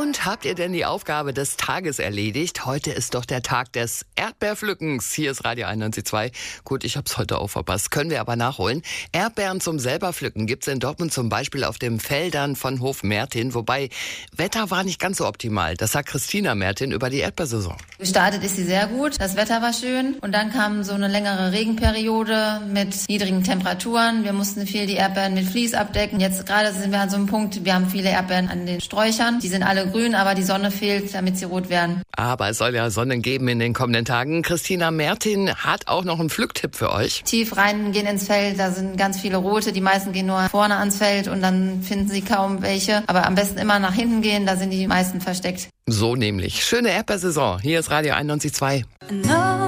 Und habt ihr denn die Aufgabe des Tages erledigt? Heute ist doch der Tag des Erdbeerpflückens. Hier ist Radio 91.2. Gut, ich hab's heute auch verpasst. Können wir aber nachholen. Erdbeeren zum selber pflücken gibt's in Dortmund zum Beispiel auf den Feldern von Hof Mertin. Wobei, Wetter war nicht ganz so optimal. Das sagt Christina Mertin über die Erdbeersaison. Gestartet ist sie sehr gut. Das Wetter war schön. Und dann kam so eine längere Regenperiode mit niedrigen Temperaturen. Wir mussten viel die Erdbeeren mit Vlies abdecken. Jetzt gerade sind wir an so einem Punkt, wir haben viele Erdbeeren an den Sträuchern. Die sind alle grün, aber die Sonne fehlt, damit sie rot werden. Aber es soll ja Sonne geben in den kommenden Tagen. Christina Mertin hat auch noch einen Pflücktipp für euch. Tief reingehen ins Feld, da sind ganz viele rote. Die meisten gehen nur vorne ans Feld und dann finden sie kaum welche. Aber am besten immer nach hinten gehen, da sind die meisten versteckt. So nämlich. Schöne Erdbeersaison. Hier ist Radio 91.2.